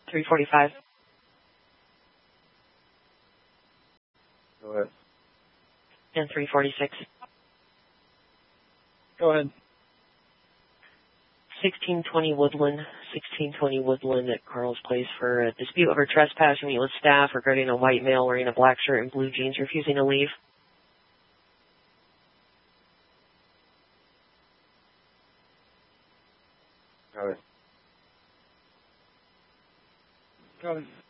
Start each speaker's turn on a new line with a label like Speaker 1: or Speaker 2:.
Speaker 1: 345.
Speaker 2: Go ahead.
Speaker 1: And 346.
Speaker 2: Go ahead.
Speaker 1: 1620 Woodland at Carl's Place for a dispute over trespassing with staff regarding a white male wearing a black shirt and blue jeans refusing to leave.
Speaker 2: Go ahead. Go ahead.